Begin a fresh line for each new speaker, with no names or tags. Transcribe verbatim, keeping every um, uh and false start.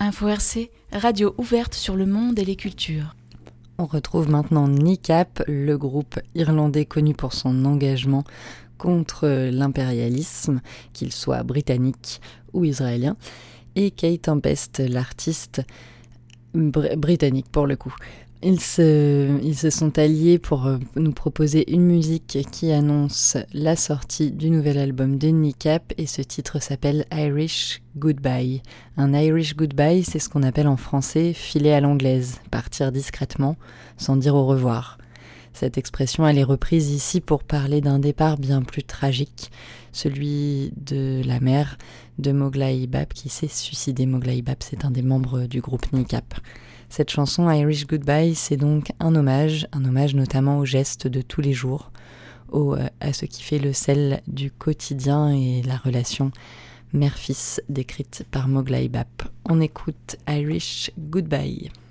Info R C, radio ouverte sur le monde et les cultures.
On retrouve maintenant NICAP, le groupe irlandais connu pour son engagement contre l'impérialisme, qu'il soit britannique ou israélien, et Kay Tempest, l'artiste br- britannique pour le coup. Ils se, ils se sont alliés pour nous proposer une musique qui annonce la sortie du nouvel album de NICAP, et ce titre s'appelle Irish Goodbye. Un Irish Goodbye, c'est ce qu'on appelle en français filer à l'anglaise, partir discrètement, sans dire au revoir. Cette expression, elle est reprise ici pour parler d'un départ bien plus tragique, celui de la mère de Mowgli Bap qui s'est suicidée. Mowgli Bap, c'est un des membres du groupe NICAP. Cette chanson Irish Goodbye, c'est donc un hommage, un hommage notamment aux gestes de tous les jours, au, à ce qui fait le sel du quotidien et la relation mère-fils décrite par Mowgli Bap. On écoute Irish Goodbye.